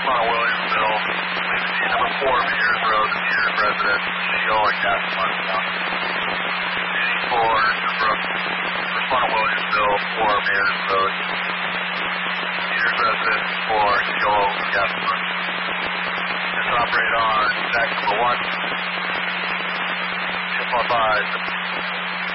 respond to Williamsville. Leave the number 4 Peters Road, the Peters residence, CO and gas money down. CD4, respond to Williamsville, 4 Peters Road. Peters residence, 4 CO gas money. Just operate on stack number 1. 245.